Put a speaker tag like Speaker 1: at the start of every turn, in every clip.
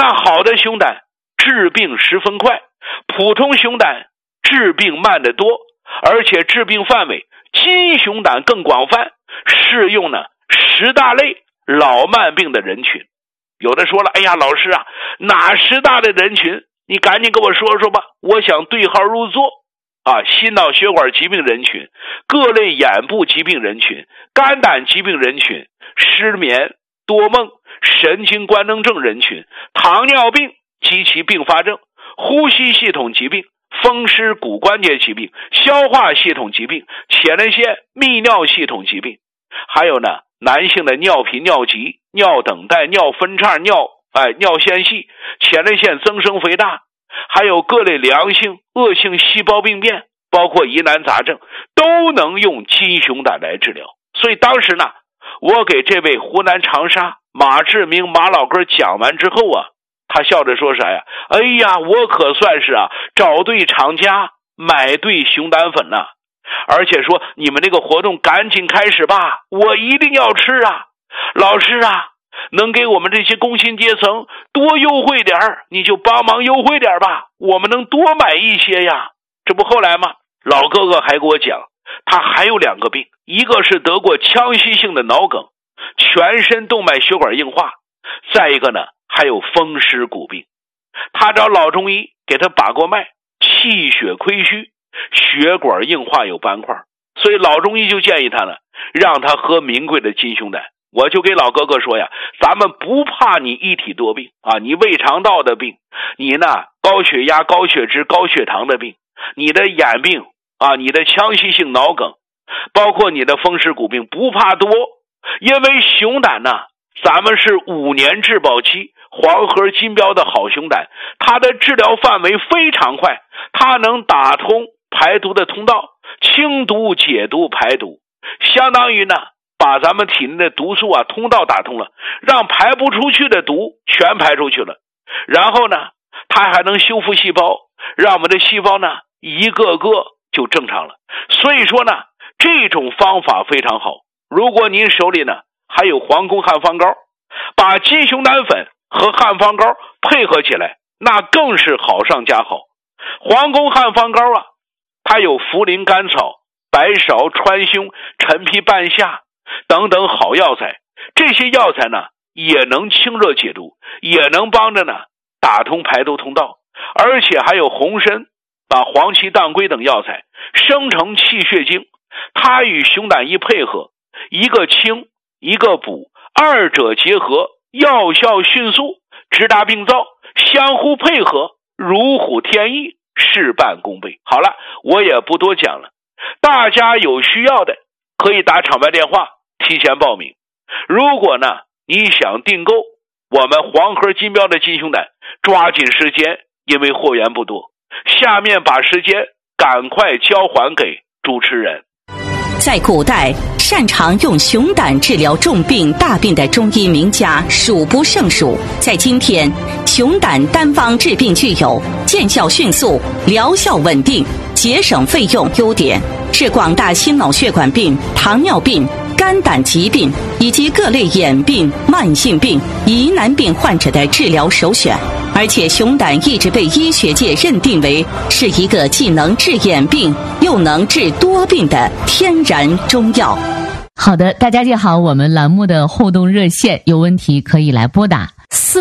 Speaker 1: 那好的熊胆治病十分快，普通熊胆治病慢得多，而且治病范围金熊胆更广泛，适用呢10大类老慢病的人群。有的说了，哎呀，老师啊，哪10大类人群？你赶紧跟我说说吧，我想对号入座啊！心脑血管疾病人群、各类眼部疾病人群、肝胆疾病人群、失眠、多梦、神经官能症人群、糖尿病及其并发症、呼吸系统疾病、风湿骨关节疾病、消化系统疾病、前列腺泌尿系统疾病，还有呢，男性的尿频、尿急、尿等待、尿分叉、尿腺系、前列腺增生肥大，还有各类良性、恶性细胞病变，包括疑难杂症，都能用金熊胆来治疗。所以当时呢，我给这位湖南长沙马志明马老哥讲完之后啊，他笑着说啥呀？哎呀，我可算是找对厂家，买对熊胆粉了。而且说你们这个活动赶紧开始吧，我一定要吃啊！老师啊，能给我们这些工薪阶层多优惠点你就帮忙优惠点吧，我们能多买一些呀。这不后来吗？老哥哥还给我讲，他还有2个病，一个是得过腔隙性的脑梗，全身动脉血管硬化，再一个呢还有风湿骨病。他找老中医给他把过脉，气血亏虚，血管硬化有斑块，所以老中医就建议他呢，让他喝名贵的金熊胆。我就给老哥哥说呀，咱们不怕你一体多病啊，你胃肠道的病，你呢高血压、高血脂、高血糖的病，你的眼病啊，你的腔隙性脑梗，包括你的风湿骨病，不怕多。因为熊胆呢，咱们是5年质保期，黄河金标的好熊胆，它的治疗范围非常快，它能打通排毒的通道，清毒解毒排毒，相当于呢把咱们体内的毒素通道打通了，让排不出去的毒全排出去了。然后呢，它还能修复细胞，让我们的细胞呢一个个就正常了。所以说呢，这种方法非常好。如果您手里呢还有皇宫汉方膏，把金熊胆粉和汉方膏配合起来，那更是好上加好。皇宫汉方膏它有茯苓、甘草、白芍、川芎、陈皮、半夏等等好药材，这些药材呢也能清热解毒，也能帮着呢打通排毒通道，而且还有红参、黄芪、当归等药材生成气血精，它与熊胆一配合，一个清一个补，二者结合，药效迅速，直达病灶，相互配合，如虎添翼，事半功倍。好了，我也不多讲了，大家有需要的可以打场外电话提前报名。如果呢你想订购我们黄河金标的金熊胆，抓紧时间，因为货源不多。下面把时间赶快交还给主持人。
Speaker 2: 在古代，擅长用熊胆治疗重病大病的中医名家数不胜数。在今天，熊胆单方治病具有见效迅速、疗效稳定、节省费用优点，是广大心脑血管病、糖尿病、肝胆疾病以及各类眼病、慢性病、疑难病患者的治疗首选。而且熊胆一直被医学界认定为是一个既能治眼病又能治多病的天然中药。
Speaker 3: 好的，大家记好我们栏目的互动热线，有问题可以来拨打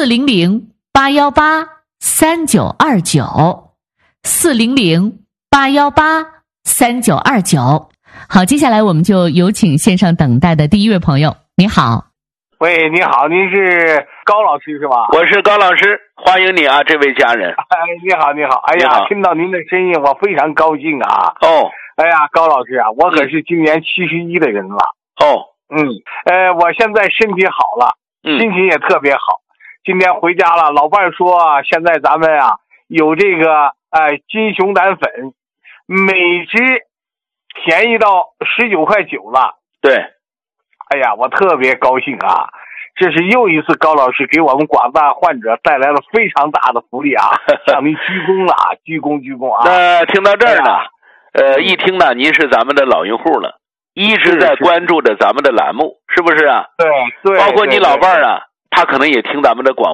Speaker 3: 400-818-3929 400-818-3929。好，接下来我们就有请线上等待的第一位朋友。你好。
Speaker 4: 喂，你好，您是高老师是吧？
Speaker 1: 我是高老师，欢迎你啊，这位家人。
Speaker 4: 你好，你好。哎呀，听到您的声音，我非常高兴啊。
Speaker 1: 哦。
Speaker 4: 哎呀，高老师啊，我可是今年71的人了。
Speaker 1: 哦。
Speaker 4: 我现在身体好了，心情也特别好。今天回家了，老伴说现在咱们有这个金熊胆粉，每支便宜到19.9块了。
Speaker 1: 对。
Speaker 4: 哎呀，我特别高兴啊！这是又一次高老师给我们广泛患者带来了非常大的福利啊！向您鞠躬了，鞠躬啊！
Speaker 1: 那听到这儿呢，一听呢，您是咱们的老用户了，一直在关注着咱们的栏目，是不是啊？
Speaker 4: 对，
Speaker 1: 包括你老伴儿他可能也听咱们的广播，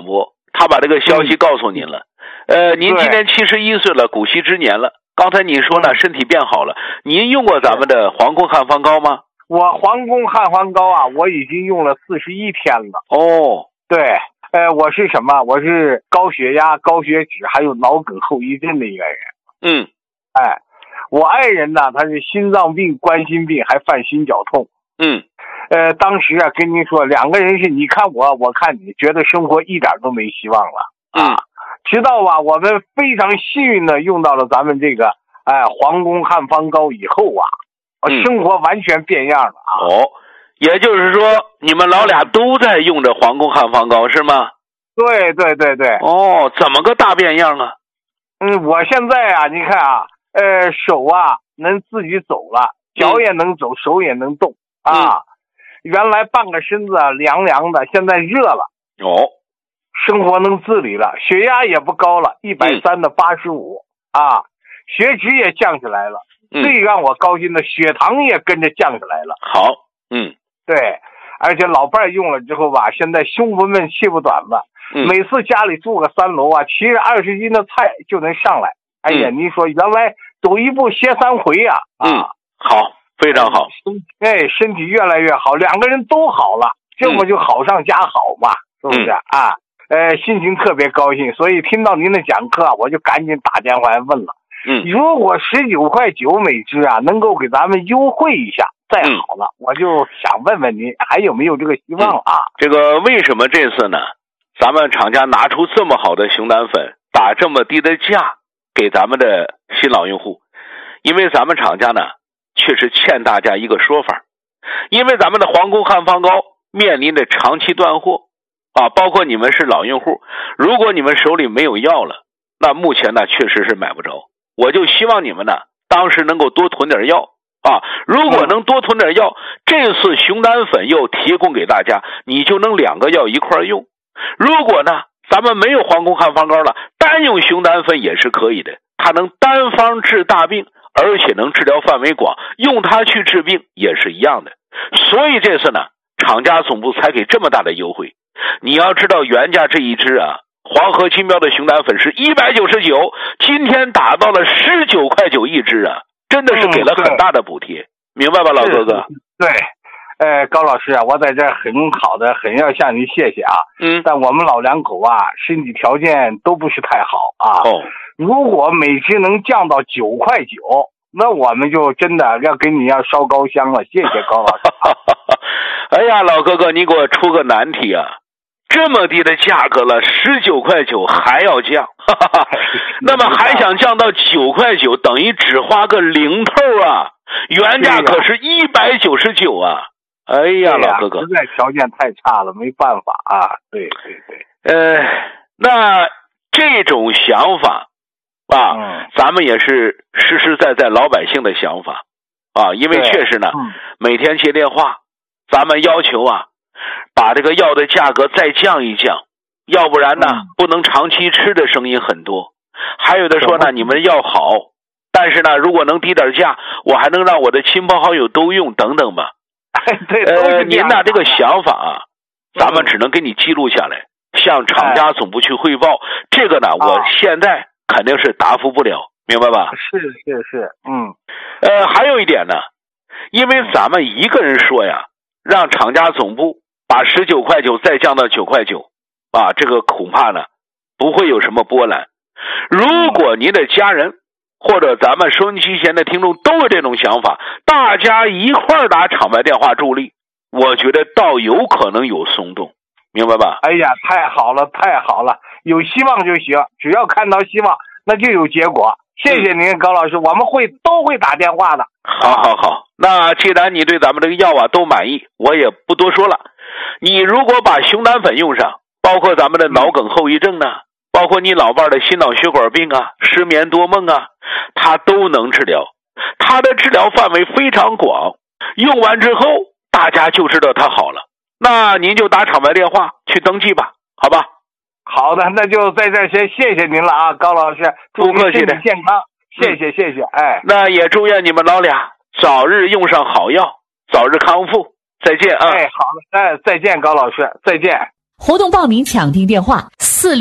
Speaker 1: 他把这个消息告诉您了。您今年71岁了，古稀之年了。刚才你说呢，身体变好了。您用过咱们的皇宫汉方膏吗？
Speaker 4: 我皇宫汉方膏啊，我已经用了41天了。
Speaker 1: 哦，
Speaker 4: 对，我是什么？我是高血压、高血脂还有脑梗后遗症的一个人。我爱人呢，他是心脏病、冠心病，还犯心绞痛。当时啊，跟您说，两个人是你看我，我看你，觉得生活一点都没希望了。直到啊，我们非常幸运的用到了咱们这个皇宫汉方膏以后啊，生活完全变样了啊。
Speaker 1: 也就是说，你们老俩都在用着皇宫汉方膏是吗？
Speaker 4: 对。
Speaker 1: 怎么个大变样啊？
Speaker 4: 我现在啊，你看啊，手啊能自己走了，脚也能走，手也能动啊。原来半个身子凉凉的，现在热了。生活能自理了，血压也不高了，130的85啊，血脂也降下来了。最让我高兴的，血糖也跟着降下来了。
Speaker 1: 好，
Speaker 4: 对，而且老伴用了之后吧，现在胸不闷气不短了。每次家里住个3楼啊，骑着20斤的菜就能上来。哎呀，你说原来走一步歇3回呀。
Speaker 1: 好，非常好。
Speaker 4: 身体越来越好，两个人都好了，这么就好上加好嘛，是不是啊？心情特别高兴，所以听到您的讲课，我就赶紧打电话来问了。如果19.9块每支啊，能够给咱们优惠一下，再好了，我就想问问您还有没有这个希望啊？
Speaker 1: 这个为什么这次呢？咱们厂家拿出这么好的熊胆粉，打这么低的价给咱们的新老用户，因为咱们厂家呢确实欠大家一个说法，因为咱们的皇宫汉方膏面临着长期断货啊，包括你们是老用户，如果你们手里没有药了，那目前呢确实是买不着。我就希望你们呢当时能够多囤点药啊，如果能多囤点药，这次熊胆粉又提供给大家，你就能2个药一块用。如果呢咱们没有皇宫汉方膏了，单用熊胆粉也是可以的，它能单方治大病，而且能治疗范围广，用它去治病也是一样的。所以这次呢厂家总部才给这么大的优惠。你要知道原价这一支啊，黄河金标的熊胆粉是199，今天打到了19.9块一支啊，真的是给了很大的补贴，明白吧老哥哥？
Speaker 4: 对，高老师啊，我在这很要向您谢谢啊。但我们老两口啊，身体条件都不是太好啊。如果每支能降到9.9块，那我们就真的要跟你要烧高香了。谢谢高老师。
Speaker 1: 哎呀，老哥哥，你给我出个难题啊！这么低的价格了，19.9块还要降，那么还想降到9.9块，等于只花个零头啊！原价可是199啊！哎呀，老哥哥，
Speaker 4: 实在条件太差了，没办法啊！对。
Speaker 1: 那这种想法啊，咱们也是实实在在老百姓的想法啊，因为确实呢，每天接电话，咱们要求啊，把这个药的价格再降一降，要不然呢，不能长期吃的声音很多。还有的说呢，你们的药好，但是呢，如果能低点价，我还能让我的亲朋好友都用等等吧。您的这个想法啊，咱们只能给你记录下来，向厂家总部去汇报。这个呢，我现在肯定是答复不了，明白吧？
Speaker 4: 是，
Speaker 1: 还有一点呢，因为咱们一个人说呀，让厂家总部把19.9块再降到9.9块啊，这个恐怕呢不会有什么波澜。如果您的家人或者咱们收音机前的听众都有这种想法，大家一块打厂牌电话助力，我觉得倒有可能有松动，明白吧？
Speaker 4: 哎呀，太好了，有希望就行，只要看到希望，那就有结果。谢谢您，高老师，我们都会打电话的。
Speaker 1: 好，那既然你对咱们这个药啊都满意，我也不多说了。你如果把熊胆粉用上，包括咱们的脑梗后遗症呢，包括你老伴的心脑血管病啊、失眠多梦啊，它都能治疗，它的治疗范围非常广，用完之后大家就知道它好了。那您就打厂牌电话去登记吧，好吧？
Speaker 4: 好的，那就在这先谢谢您了啊，高老师，祝您身体健康，谢谢。
Speaker 1: 那也祝愿你们老俩早日用上好药，早日康复，再见啊！
Speaker 4: 好的，再见，高老师，再见。
Speaker 3: 活动报名抢订电话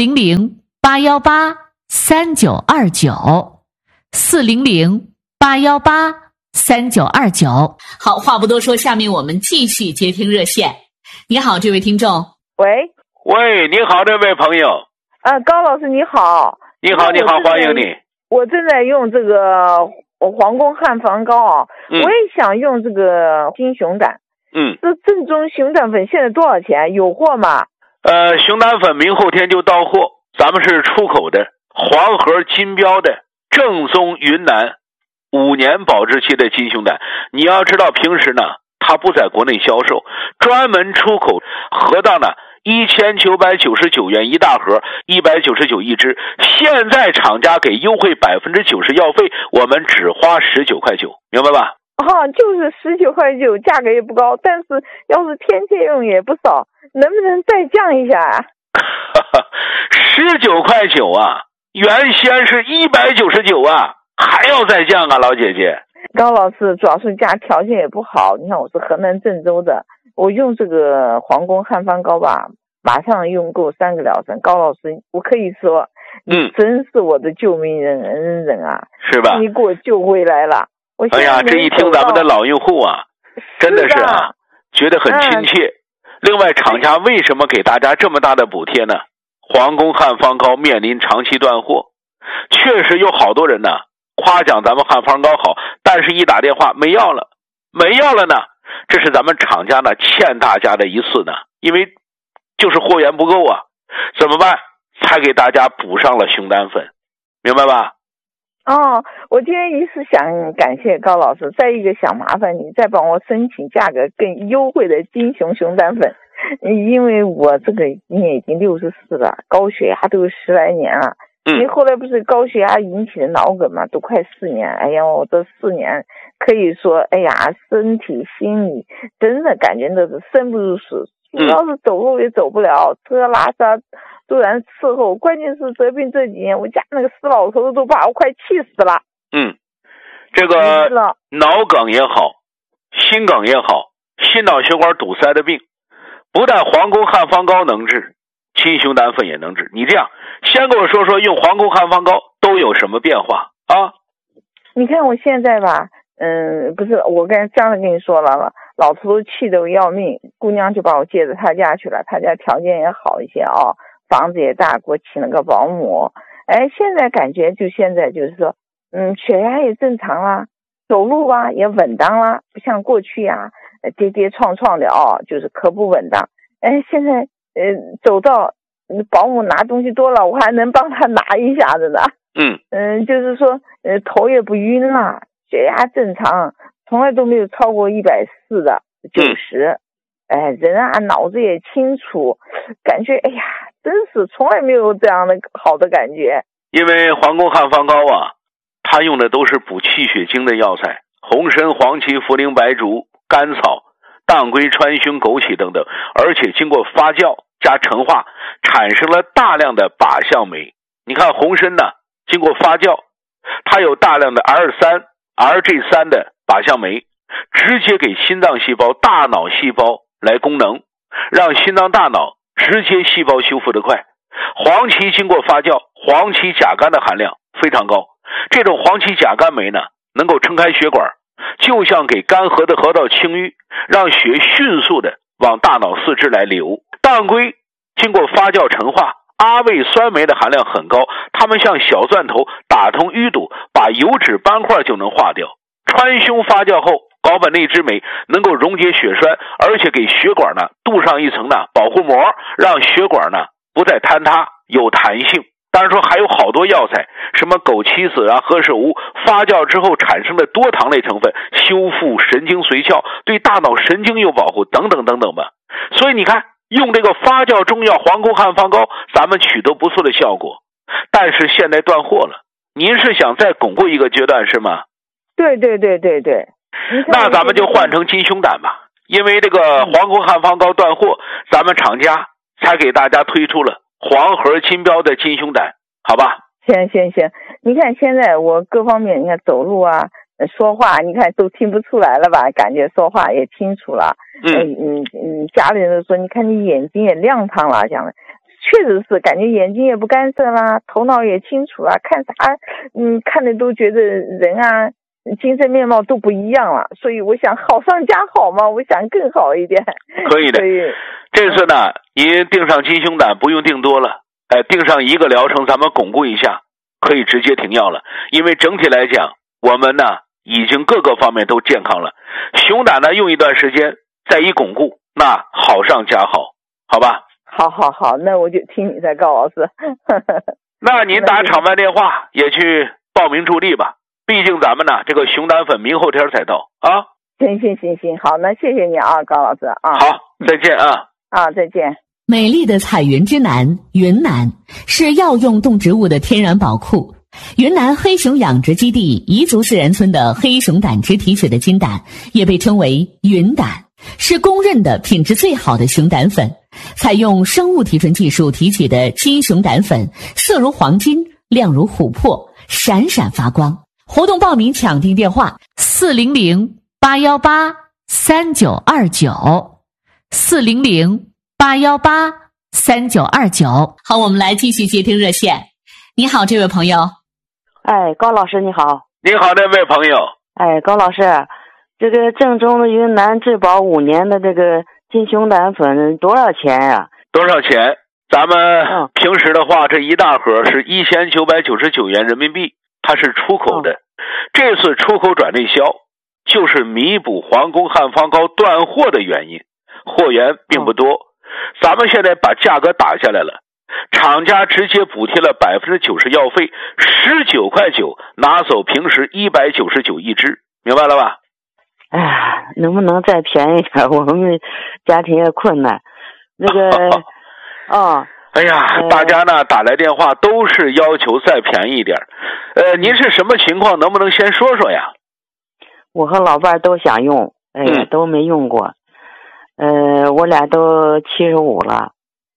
Speaker 3: 400-818-3929，400-818-3929。好，话不多说，下面我们继续接听热线。你好，这位听众。
Speaker 5: 喂，
Speaker 1: 你好，这位朋友。
Speaker 5: 高老师你好。
Speaker 1: 你好，欢迎你。
Speaker 5: 我正在用这个皇宫汉方膏啊，我也想用这个金熊胆。这正宗熊胆粉现在多少钱？有货吗？
Speaker 1: 熊胆粉明后天就到货，咱们是出口的，黄河金标的正宗云南5年保质期的金熊胆。你要知道平时呢它不在国内销售，专门出口，合到呢1999元一大盒，199一支。现在厂家给优惠90%药费，我们只花19块9，明白吧？
Speaker 5: 就是19块9，价格也不高，但是要是天天用也不少，能不能再降一下啊
Speaker 1: ？19块9啊，原先是199啊，还要再降啊，老姐姐。
Speaker 5: 高老师，主要是家条件也不好，你看我是河南郑州的，我用这个皇宫汉方膏吧，马上用够3个疗程。高老师，我可以说，你真是我的救命恩人啊，
Speaker 1: 是吧？
Speaker 5: 你给我救回来了。
Speaker 1: 哎呀，这一听咱们的老用户啊，真的是啊，觉得很亲切。另外，厂家为什么给大家这么大的补贴呢？皇宫汉方膏面临长期断货，确实有好多人呢夸奖咱们汉方膏好，但是一打电话没药了呢，这是咱们厂家呢欠大家的一次呢，因为就是货源不够啊，怎么办？才给大家补上了熊胆粉，明白吧？
Speaker 5: 我今天一是想感谢高老师，再一个想麻烦你再帮我申请价格更优惠的金熊胆粉，因为我这个年已经64了，高血压都有10来年了。你后来不是高血压引起的脑梗嘛，都快4年。哎呀，我这4年可以说，哎呀，身体心理真的感觉都是生不如死，主要是走路也走不了，车拉撒突然伺候，关键是得病这几年，我家那个死老头子都把我快气死了。
Speaker 1: 这个脑梗也好，心梗也好，心脑血管堵塞的病，不但皇宫汉方膏能治，金熊胆粉也能治。你这样先跟我说说用皇宫汉方膏都有什么变化啊？
Speaker 5: 你看我现在吧，不是，我刚才跟你说了，老头都气得要命，姑娘就把我接到他家去了，他家条件也好一些啊，房子也大，给我请了个保姆。现在感觉现在就是说，血压也正常啦，走路啊也稳当啦，不像过去呀跌跌撞撞的就是可不稳当。现在走到保姆拿东西多了，我还能帮他拿一下子呢。就是说头也不晕了，血压正常，从来都没有超过140的90。人啊脑子也清楚，感觉哎呀，真是从来没有这样的好的感觉。
Speaker 1: 因为皇宫汉方膏啊，它用的都是补气血经的药材，红参、黄芪、茯苓、白术、甘草、当归、川芎、枸杞等等，而且经过发酵加陈化，产生了大量的靶向酶。你看红参呢，经过发酵，它有大量的 R3、RG3 的靶向酶，直接给心脏细胞、大脑细胞来功能，让心脏大脑直接细胞修复得快。黄芪经过发酵，黄芪甲苷的含量非常高，这种黄芪甲苷酶呢，能够撑开血管，就像给干涸的河道清淤，让血迅速的往大脑四肢来流。当归经过发酵陈化，阿魏酸酶的含量很高，它们像小钻头，打通淤堵，把油脂斑块就能化掉。川芎发酵后，高本内酯酶能够溶解血栓，而且给血管呢镀上一层呢保护膜，让血管呢不再坍塌，有弹性。当然说还有好多药材，什么枸杞子啊、何首乌，发酵之后产生的多糖类成分，修复神经髓鞘，对大脑神经有保护，等等等等吧。所以你看，用这个发酵中药皇宫汉方膏，咱们取得不错的效果。但是现在断货了，您是想再巩固一个阶段是吗？
Speaker 5: 对。
Speaker 1: 那咱们就换成金熊胆吧，因为这个皇宫汉方膏断货，咱们厂家才给大家推出了黄河金标的金熊胆，好吧？
Speaker 5: 行，你看现在我各方面，你看走路啊， 说话你看都听不出来了吧？感觉说话也清楚了。家里人都说，你看你眼睛也亮堂了，讲的确实是感觉眼睛也不干涩啦，头脑也清楚了，看啥看的都觉得人啊精神面貌都不一样了。所以我想好上加好嘛，我想更好一点。
Speaker 1: 可以的。这次呢，您定上金胸胆不用定多了，定上一个疗程，咱们巩固一下，可以直接停药了。因为整体来讲，我们呢已经各个方面都健康了，熊胆呢用一段时间再一巩固，那好上加好，好吧？
Speaker 5: 好，那我就听你的，高老师。
Speaker 1: 那您打场外电话也去报名助力吧，毕竟咱们呢这个熊胆粉明后天才到啊。
Speaker 5: 行，好，那谢谢你啊，高老师啊。
Speaker 1: 好，再见啊。
Speaker 5: 再见。
Speaker 2: 美丽的彩云之南云南是药用动植物的天然宝库。云南黑熊养殖基地彝族自然村的黑熊胆汁提取的金胆也被称为云胆，是公认的品质最好的熊胆粉。采用生物提纯技术提取的金熊胆粉，色如黄金，亮如琥珀，闪闪发光。活动报名抢订电话400-818-3929，400-818-3929。好，我们来继续接听热线。你好，这位朋友。
Speaker 6: 高老师你好。
Speaker 1: 你好，这位朋友。
Speaker 6: 高老师，这个正宗的云南质保5年的这个金熊胆粉多少钱呀？
Speaker 1: 多少钱？咱们平时的话，这一大盒是1999元人民币，它是出口的。这次出口转内销，就是弥补皇宫汉方膏断货的原因，货源并不多。咱们现在把价格打下来了，厂家直接补贴了90%药费，19.9块，拿走平时199一支，明白了吧？
Speaker 6: 能不能再便宜点？我们家庭也困难。那个
Speaker 1: 大家呢打来电话都是要求再便宜一点。您是什么情况？能不能先说说呀？
Speaker 6: 我和老伴都想用，都没用过。我俩都75了。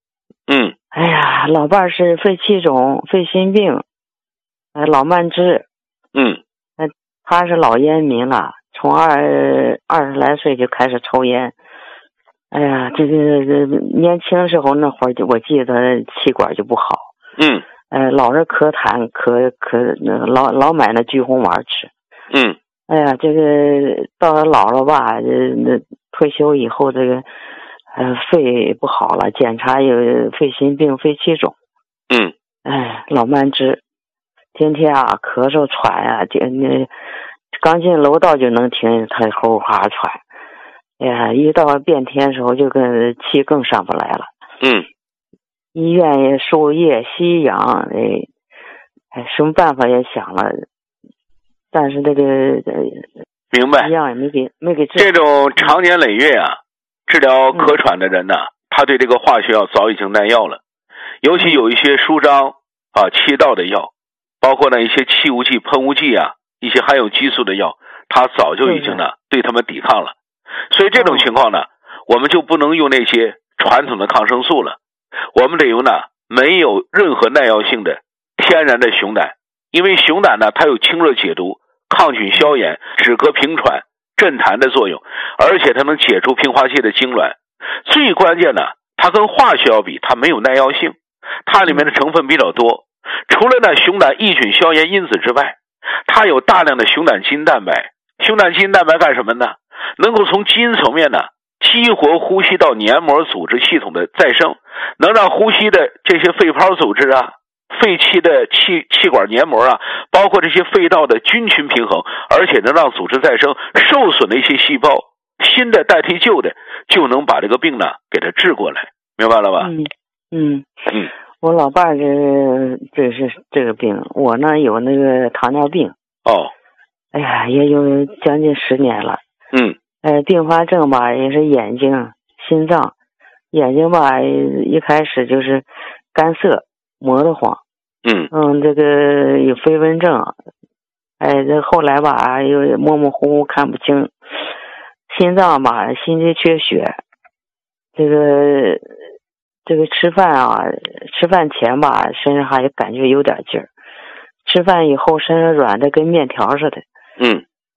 Speaker 6: 老伴是肺气肿、肺心病，老慢支。他是老烟民了，从20来岁就开始抽烟。这个年轻时候那会儿，我记得气管就不好。老是咳痰，老买那聚红丸吃。这个到了老了吧，退休以后这个肺不好了，检查有肺心病、肺气肿。老慢支，天天咳嗽喘刚进楼道就能听他呼哈喘。一到变天的时候就跟气更上不来了。医院也输液吸氧，什么办法也想了，但是这个
Speaker 1: 明白，
Speaker 6: 一样也没给治。
Speaker 1: 这种长年累月治疗咳喘的人他对这个化学药早已经耐药了，尤其有一些舒张气道的药，包括一些气雾剂、喷雾剂一些含有激素的药，他早就已经对他们抵抗了。所以这种情况我们就不能用那些传统的抗生素了，我们得用没有任何耐药性的天然的熊胆。因为熊胆它有清热解毒、抗菌消炎、止咳平喘、镇痰的作用，而且它能解除平滑气的痉挛。最关键它跟化学药比，它没有耐药性，它里面的成分比较多。除了熊胆抑菌消炎因子之外，它有大量的熊胆基因蛋白。熊胆基因蛋白干什么呢？能够从基因层面激活呼吸道黏膜组织系统的再生，能让呼吸的这些肺泡组织肺气的气管黏膜包括这些肺道的菌群平衡，而且能让组织再生，受损的一些细胞新的代替旧的，就能把这个病给它治过来，明白了吧？
Speaker 6: 我老伴这是这个病，我呢有那个糖尿病。也有将近10年了。并发症也是眼睛、心脏。眼睛一开始就是干涩、磨得慌。这个有飞蚊症。这后来又模模糊糊看不清。心脏心肌缺血。这个吃饭吃饭前身上还感觉有点劲儿，吃饭以后身上软的跟面条似的。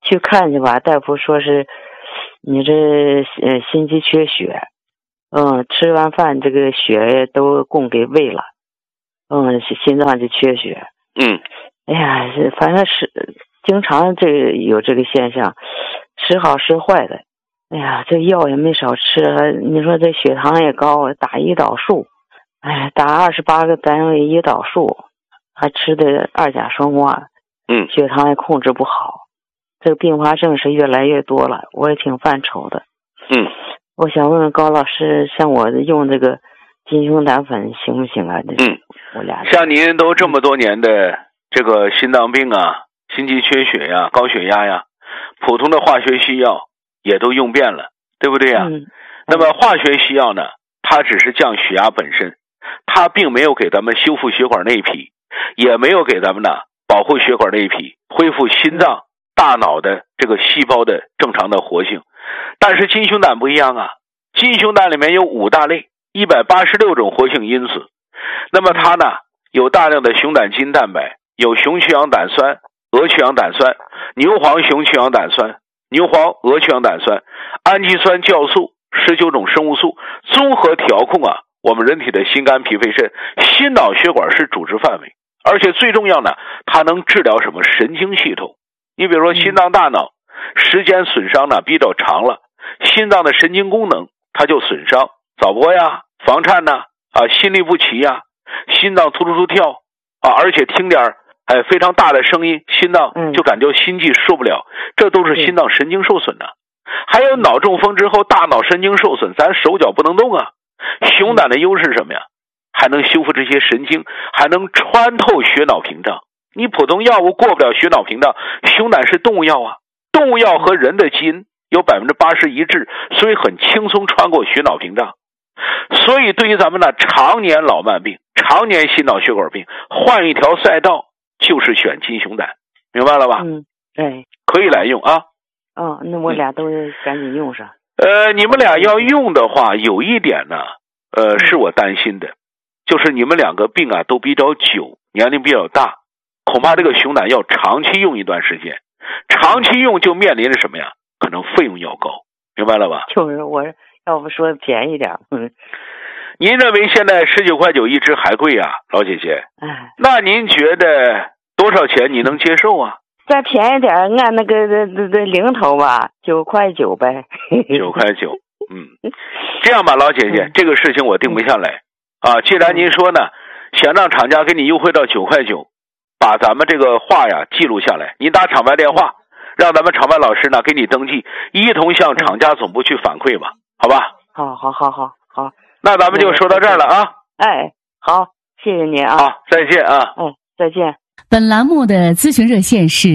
Speaker 6: 去看去吧，大夫说是你这心肌缺血，吃完饭这个血都供给胃了，心脏就缺血。哎呀，反正是经常有这个现象，时好时坏的。哎呀，这药也没少吃，你说这血糖也高，打胰岛素，哎，打28个单位胰岛素，还吃的2甲双胍，血糖也控制不好，这个并发症是越来越多了，我也挺犯愁的。我想问问高老师，像我用这个金熊胆粉行不行啊？我俩
Speaker 1: 像您都这么多年的这个心脏病啊、心肌缺血呀、高血压呀，普通的化学西药也都用遍了，对不对呀？那么化学西药呢，它只是降血压本身，它并没有给咱们修复血管内皮，也没有给咱们呢保护血管内皮，恢复心脏、大脑的这个细胞的正常的活性。但是金熊胆不一样啊，金熊胆里面有5大类，186种活性因子。那么它呢有大量的熊胆基因蛋白，有雄去氧胆酸、鹅去氧胆酸、牛磺雄去氧胆酸、牛磺鹅去氧胆酸、氨基酸酵素、19种生物素，综合调控啊我们人体的心肝脾肺肾、心脑血管是主治范围。而且最重要呢，它能治疗什么神经系统。你比如说心脏大脑时间损伤呢比较长了，心脏的神经功能它就损伤，早搏呀、房颤呐、心律不齐呀、心脏突突突跳而且听点非常大的声音，心脏就感觉心悸受不了，这都是心脏神经受损的。还有脑中风之后大脑神经受损，咱手脚不能动啊。熊胆的优势是什么呀？还能修复这些神经，还能穿透血脑屏障。你普通药物过不了血脑屏障，熊胆是动物药啊，动物药和人的基因有80%一致，所以很轻松穿过血脑屏障。所以对于咱们的常年老慢病、常年心脑血管病，换一条赛道就是选金熊胆，明白了吧？
Speaker 6: 对，
Speaker 1: 可以来用啊。
Speaker 6: 那我俩都赶紧用上。
Speaker 1: 你们俩要用的话，有一点呢，是我担心的，就是你们2个病啊都比较久，年龄比较大，恐怕这个熊胆要长期用一段时间，长期用就面临着什么呀？可能费用要高，明白了吧？
Speaker 6: 就是我要不说便宜点。
Speaker 1: 您认为现在19.9块一支还贵啊，老姐姐？那您觉得多少钱你能接受啊？
Speaker 6: 再便宜点，按那个零头吧，9.9块呗。
Speaker 1: 9.9块。这样吧，老姐姐，这个事情我定不下来啊。既然您说呢，想让厂家给你优惠到9.9块，把咱们这个话呀记录下来，您打厂外电话，让咱们厂外老师呢给你登记，一同向厂家总部去反馈吧，好吧？好。那咱们就说到这儿了啊。
Speaker 6: 好，谢谢您啊。
Speaker 1: 好，再见啊。
Speaker 6: 再见。
Speaker 3: 本栏目的咨询热线是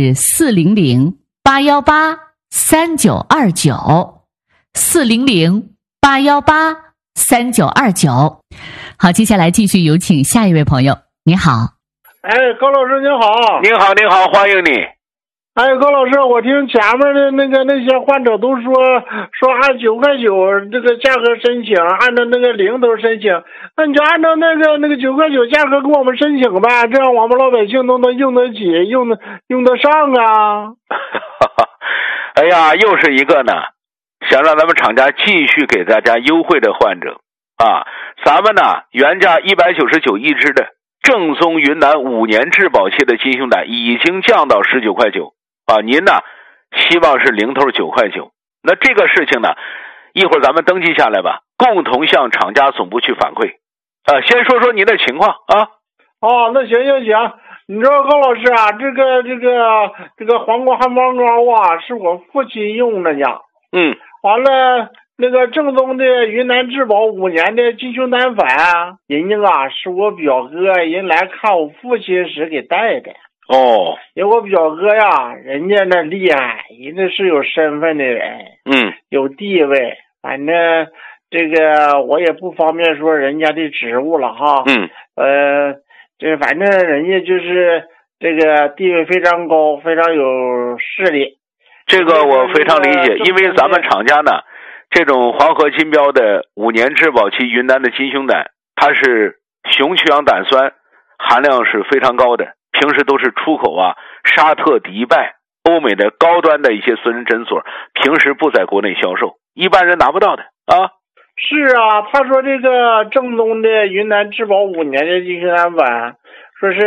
Speaker 3: 400-818-3929，400-818-3929。好，接下来继续有请下一位朋友。你好。
Speaker 7: 高老师您好。
Speaker 1: 您好，欢迎你。
Speaker 7: 高老师，我听前面的那些患者都说按9.9块这个价格申请，按照那个零头申请，那你就按照那个9.9块价格给我们申请呗，这样我们老百姓都能用得起，用得上啊。
Speaker 1: 哎呀，又是一个呢，想让咱们厂家继续给大家优惠的患者啊，咱们呢原价199一支的正宗云南5年质保期的金熊胆已经降到19.9块啊，您呢希望是零头9.9块。那这个事情呢，一会儿咱们登记下来吧，共同向厂家总部去反馈。先说说您的情况啊。
Speaker 7: 那行，你知道高老师啊，这个黄瓜汉方膏啊，是我父亲用的呢。完了，那个正宗的云南质保5年的金熊胆粉，人家啊是我表哥人来看我父亲时给带的。因为我表哥呀，人家那厉害，人家是有身份的人，有地位，反正这个我也不方便说人家的职务了哈。这反正人家就是这个地位非常高，非常有势力。
Speaker 1: 这个我非常理解，因为咱们厂家呢，这种黄河金标的5年质保期云南的金熊胆，它是雄去氧胆酸含量是非常高的，平时都是出口沙特、迪拜欧美的高端的一些私人诊所平时不在国内销售，一般人拿不到的啊。
Speaker 7: 是啊，他说这个正宗的云南质保5年的金星丹粉，说是